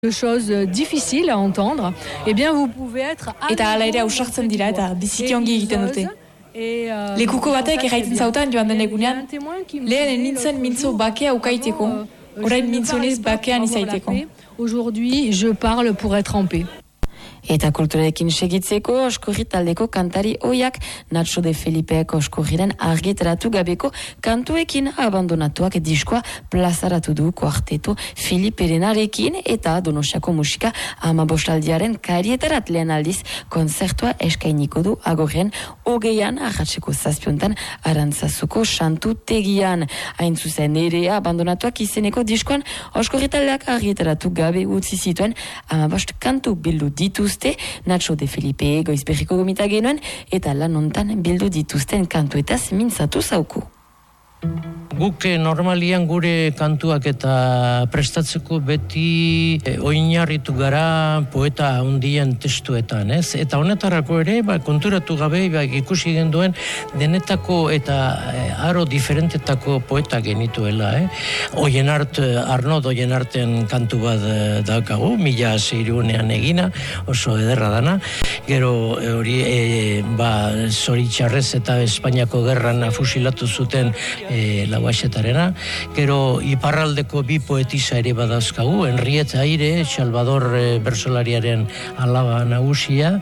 choses difficiles à entendre, eh bien vous pouvez être eta hala ere ausartzen dira eta biziki ongi egiten dute. Lekuko batek erraiten zautan joan den egunean, lehen nintzen mintzo bakea ukaiteko, orain mintzonez bakean izaiteko. Aujourd'hui, je parle pour être en paix. Eta kulturarekin segitzeko Oskorri taldeko kantari oiak Nacho de Felipeak Oskorriren argitaratu gabeko kantuekin abandonatuak diskoa plazaratu du kuarteto Filipe Renarekin eta Donostiako musika 15aldiaren karietarat lehen aldiz konzertua eskainiko du agorren 20an arratseko 7 Arantzazuko santu tegian. Hain zuzen ere abandonatuak izeneko diskoan Oskorri taldeak argitaratu gabe utzi zituen 15 kantu bildu dituzte Nacho de Felipe goizberriko gomita genuen eta lan hontan bildu dituzten kantuetaz mintzatu zauku. Guk normalian gure kantuak eta prestatzeko beti oinarritu gara poeta handien testuetan, ez? Eta honetarako ere, konturatu gabe ikusi genduen denetako eta aro diferentetako poeta genituela, Arnaud Oienarten kantu bat daukagu, 1600ean egina, oso ederra dana. Gero hori zoritxarrez eta Espainiako gerran fusilatu zuten Lauaxetarena. Gero iparraldeko bi poetisa ere badazkagu, Henriette Aire, Salvador bersolariaren alaba nagusia,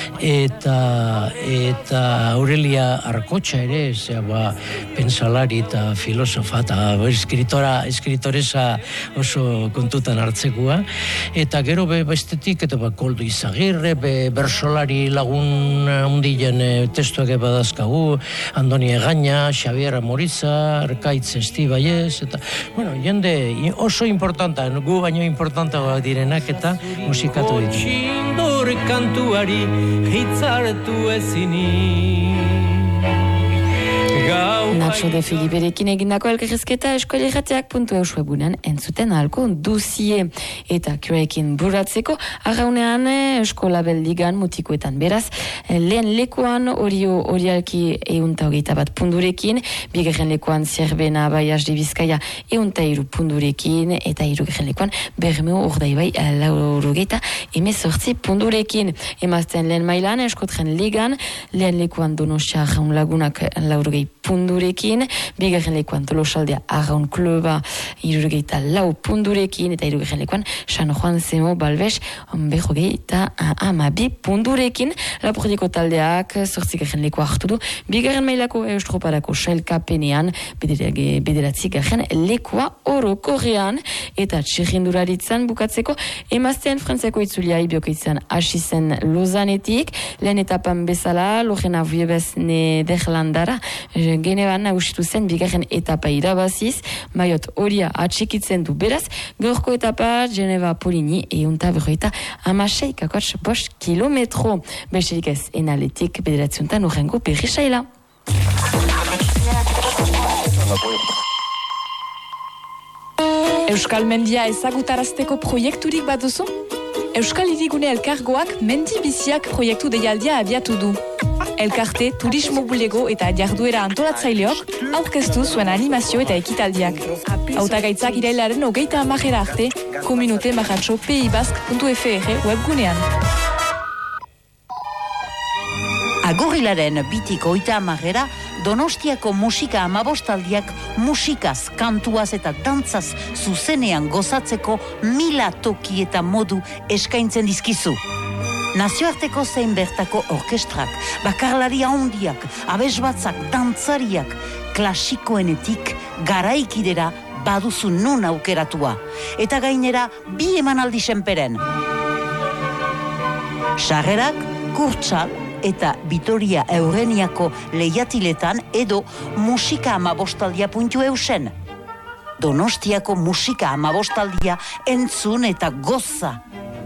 eta Aurelia Arkotxa ere, pensalari eta filosofa eta escritoresa oso kontutan hartzekoa. Eta gero bestetik, eta Koldo Izagirre, bersolari lagun hundien testuak badazkagu, Andoni Egaña, Xavier Moriza, Arkaitz Estibaiez, eta, jende oso importanta, gu baino importantagoak direnak eta musikatu ditu. Txindor kantuari hitzartu ezini. Nacho de Feliperekin egindako elkarrizketa eskualeratiak.eus webunean entzuten ahalko duzie. Eta kurekin buratzeko, arraunean eskola beldigan mutikoetan beraz, lehen lekuan horialki 121 pundurekin, bigarren lekuan Zierbena Baias de Bizkaia 103 pundurekin, eta hirugarren lekuan Bermeo Urdaibai 98 pundurekin. Emazten lehen mailan eskotren ligan, lehen lekuan Donostia Arraun Lagunak 90 pundurekin, bigarren lekuan Tolosaldea Arraun Kluba 74 pundurekin, eta hirugarren lekuan San Juan Zemo Balbes 52 pundurekin. Lapordiko taldeak 8. lekua hartu du, bigarren mailako Eustroparako sailkapenean 9. lekua orokorrean, eta txirrindularitzan bukatzeko emazten frantziako itzulia ibiokoitzan hasi zen Lausannetik, lehen etapan bezala Lorena Viebes Nederlandara Genevan nagusitu zen bigarren etapa irabaziz, maiot horia atxikitzen du beraz, gaurko etapa Geneva Polini 156,5 kilometro. Besterik ez enaletik bederatziontan urrengo berrisaila. Euskal Mendia ezagutarazteko proiekturik bat duzu? Euskal Hirigune Elkargoak Mendi Biziak proiektu deialdia abiatu du. Elkarte, turismo bulego eta jarduera antolatzaileok aurkeztu zuen animazio eta ekitaldiak. Hautagaitzak irailaren 30 arte, Komunute Marratxo peibask.fr webgunean. Agorilaren 30 Donostiako musika 15aldiak musikaz, kantuaz eta dantzaz zuzenean gozatzeko 1000 toki eta modu eskaintzen dizkizu. Nazioarteko zein bertako orkestrak, bakarlari handiak, abesbatzak, dantzariak, klasikoenetik garaikidera baduzu nun aukeratua. Eta gainera 2 emanaldi senperen. Sarrerak, Kurtsa eta Vitoria Eureniako lehiatiletan edo musika 15aldia.eusen. Donostiako musika 15aldia entzun eta goza.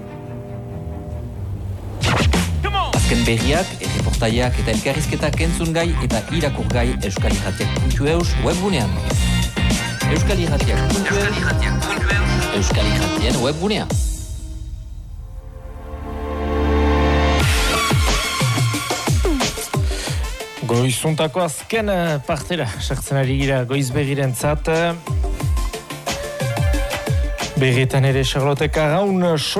Azken berriak, erreportaiak eta elkarrizketak entzun gai eta irakur gai euskalirratiak.eus webgunean. Euskalirratien webgunean. Goizuntako azken partera sartzen ari gira goizbegirentzat. Berrietan ere Charlotte Arraun